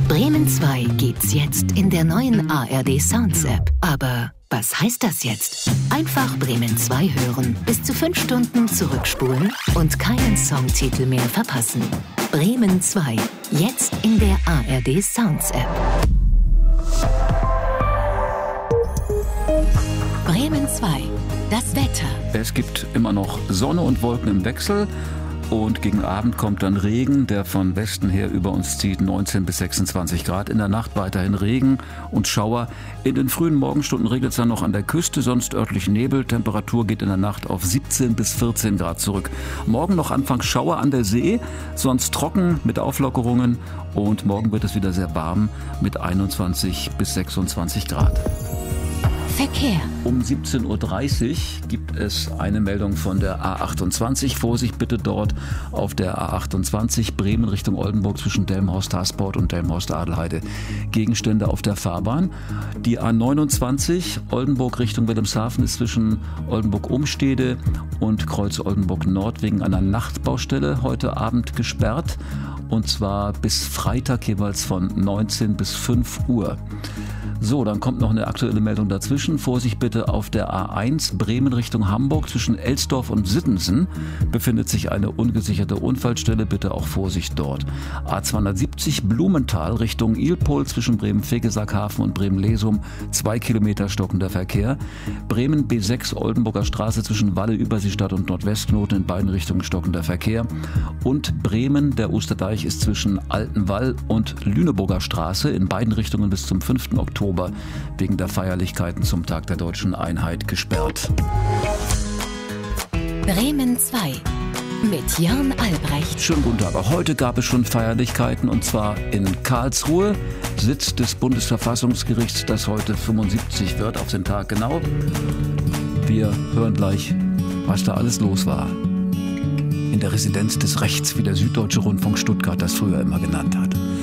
Bremen 2 gibt's jetzt in der neuen ARD Sounds App. Aber was heißt das jetzt? Einfach Bremen 2 hören, bis zu 5 Stunden zurückspulen und keinen Songtitel mehr verpassen. Bremen 2, jetzt in der ARD Sounds App. Bremen 2, das Wetter. Es gibt immer noch Sonne und Wolken im Wechsel. Und gegen Abend kommt dann Regen, der von Westen her über uns zieht, 19 bis 26 Grad. In der Nacht weiterhin Regen und Schauer. In den frühen Morgenstunden regnet es dann noch an der Küste, sonst örtlich Nebel. Temperatur geht in der Nacht auf 17 bis 14 Grad zurück. Morgen noch anfangs Schauer an der See, sonst trocken mit Auflockerungen. Und morgen wird es wieder sehr warm mit 21 bis 26 Grad. Verkehr. Um 17.30 Uhr gibt es eine Meldung von der A28. Vorsicht bitte dort auf der A28 Bremen Richtung Oldenburg zwischen Delmenhorst-Hasport und Delmenhorst-Adelheide. Gegenstände auf der Fahrbahn. Die A29 Oldenburg Richtung Wilhelmshaven ist zwischen Oldenburg-Umstede und Kreuz Oldenburg-Nord wegen einer Nachtbaustelle heute Abend gesperrt. Und zwar bis Freitag jeweils von 19 bis 5 Uhr. So, dann kommt noch eine aktuelle Meldung dazwischen. Vorsicht bitte auf der A1 Bremen Richtung Hamburg zwischen Elsdorf und Sittensen befindet sich eine ungesicherte Unfallstelle. Bitte auch Vorsicht dort. A270 Blumenthal Richtung Ilpol zwischen Bremen-Vegesackhafen und Bremen-Lesum 2 Kilometer stockender Verkehr. Bremen B6 Oldenburger Straße zwischen Walle-Überseestadt und Nordwestknoten in beiden Richtungen stockender Verkehr. Und Bremen, der Osterdeich ist zwischen Altenwall und Lüneburger Straße in beiden Richtungen bis zum 5. Oktober wegen der Feierlichkeiten zum Tag der Deutschen Einheit gesperrt. Bremen 2 mit Jörn Albrecht. Schönen guten Tag. Auch heute gab es schon Feierlichkeiten und zwar in Karlsruhe, Sitz des Bundesverfassungsgerichts, das heute 75 wird, auf den Tag genau. Wir hören gleich, was da alles los war. In der Residenz des Rechts, wie der Süddeutsche Rundfunk Stuttgart das früher immer genannt hat.